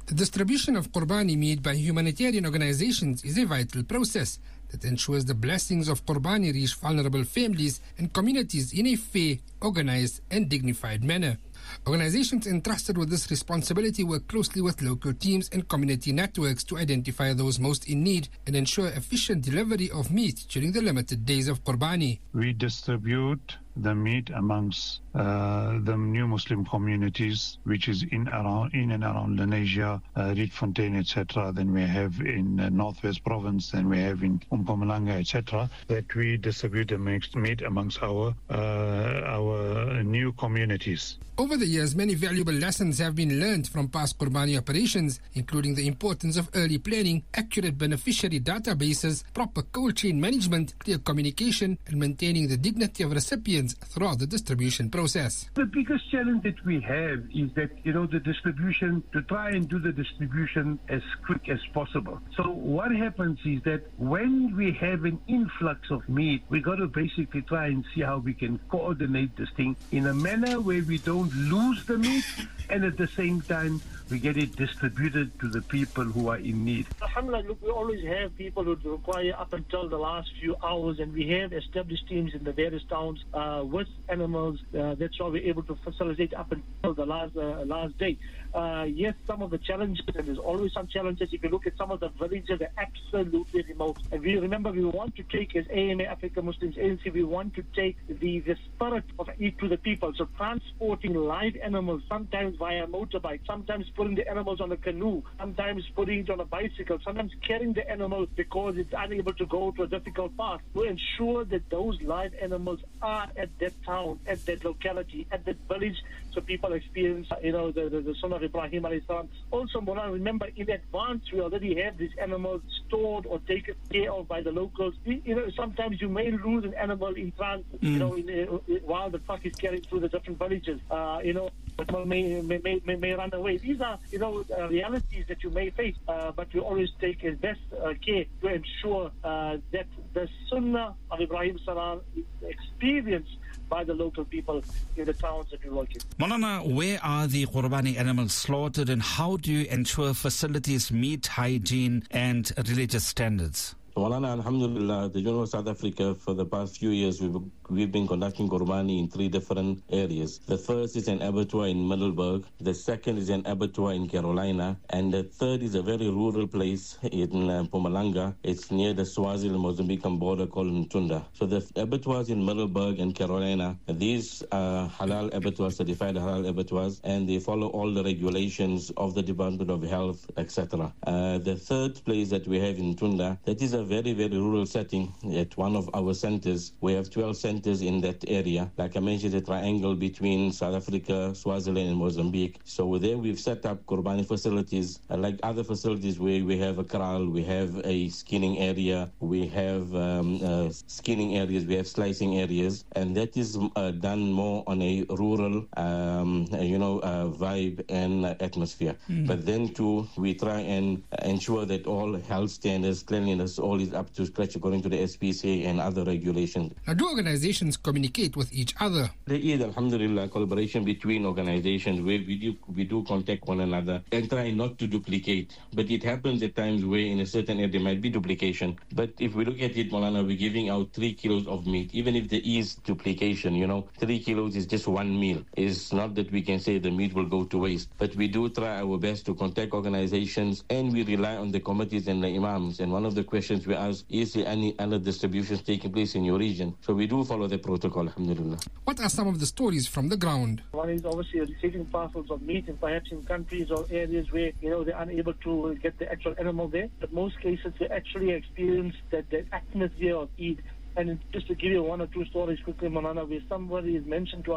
The distribution of Qurbani meat by humanitarian organizations is a vital process that ensures the blessings of Qurbani reach vulnerable families and communities in a fair, organized and dignified manner. Organizations entrusted with this responsibility work closely with local teams and community networks to identify those most in need and ensure efficient delivery of meat during the limited days of Qurbani. We distribute the meat amongst the new Muslim communities, which is in and around Lenasia, Rietfontein, etc. Then we have in Northwest Province, then we have in Mpumalanga, etc. That we distribute the meat amongst our new communities. Over the years, many valuable lessons have been learned from past Qurbani operations, including the importance of early planning, accurate beneficiary databases, proper cold chain management, clear communication, and maintaining the dignity of recipients throughout the distribution process. The biggest challenge that we have is that, the distribution, to try and do the distribution as quick as possible. So what happens is that when we have an influx of meat, we got to basically try and see how we can coordinate this thing in a manner where we don't lose the meat and at the same time we get it distributed to the people who are in need. Alhamdulillah, look, we always have people who require up until the last few hours, and we have established teams in the various towns with animals. That's why we're able to facilitate up until the last day. Yes, some of the challenges, and there's always some challenges. If you look at some of the villages, they're absolutely remote. And we want to take, as AMA Africa Muslims ANC, we want to take the spirit of Eid to the people. So transporting live animals, sometimes via motorbike, sometimes putting the animals on a canoe, sometimes putting it on a bicycle, sometimes carrying the animal because it's unable to go to a difficult path, to ensure that those live animals are at that town, at that locality, at that village, so people experience, the Sunnah of Ibrahim alayhi salam. Also, Mulana, remember, in advance, we already have these animals stored or taken care of by the locals. Sometimes you may lose an animal in transit, while the truck is carrying through the different villages, may run away. These are, realities that you may face, but we always take as best care to ensure that the Sunnah of Ibrahim salam is experienced by the local people in the towns that we work in. Maulana, where are the Qurbani animals slaughtered and how do you ensure facilities meet hygiene and religious standards? Maulana, alhamdulillah, the Journal of South Africa, for the past few years, we've been conducting Qurbani in 3 different areas. The first is an abattoir in Middelburg, the second is an abattoir in Carolina, and the third is a very rural place in Mpumalanga. It's near the Swaziland-Mozambican border called Mtunda. So the abattoirs in Middelburg and Carolina, these are halal abattoirs, certified halal abattoirs, and they follow all the regulations of the Department of Health, etc. The third place that we have in Mtunda, that is a very, very rural setting at one of our centers. We have 12 centers in that area. Like I mentioned, a triangle between South Africa, Swaziland, and Mozambique. So there we've set up Qurbani facilities, like other facilities where we have a kraal, we have a skinning area, we have skinning areas, we have slicing areas, and that is done more on a rural, vibe and atmosphere. But then too, we try and ensure that all health standards, cleanliness, all is up to scratch according to the SPCA and other regulations. Now, do organizations communicate with each other? There is, alhamdulillah, collaboration between organizations where we do contact one another and try not to duplicate. But it happens at times where in a certain area there might be duplication. But if we look at it, Maulana, we're giving out 3 kilos of meat. Even if there is duplication, 3 kilos is just one meal. It's not that we can say the meat will go to waste. But we do try our best to contact organizations, and we rely on the committees and the imams. And one of the questions we ask, is there any other distributions taking place in your region? So we do follow the protocol, alhamdulillah. What are some of the stories from the ground? One is obviously receiving parcels of meat, and perhaps in countries or areas where, they're unable to get the actual animal there. But most cases, they actually experience that the atmosphere of Eid. And just to give you 1 or 2 stories quickly, Maulana, where somebody is mentioned to us